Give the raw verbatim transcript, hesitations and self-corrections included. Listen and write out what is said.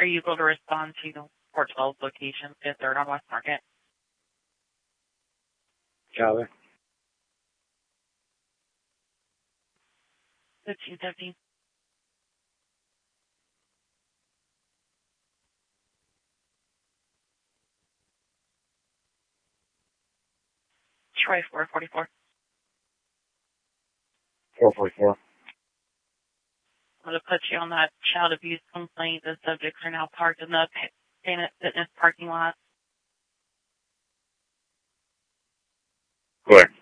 Are you able to respond to four twelve location, Fifth Third on West Market? Copy. fifteen fifty. Troy four forty-four. four forty-four. I'm going to put you on that child abuse complaint. The subjects are now parked in the Planet Fitness parking lot. Clear.